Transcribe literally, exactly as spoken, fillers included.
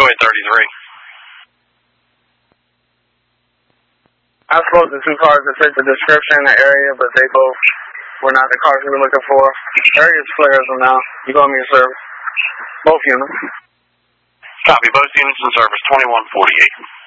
Highway thirty-three. I spoke to two cars that fit the description in the area, but they both were not the cars we were looking for. Area's clear as of now. You go on me in service. Both units. Copy. Both units in service. twenty-one forty-eight.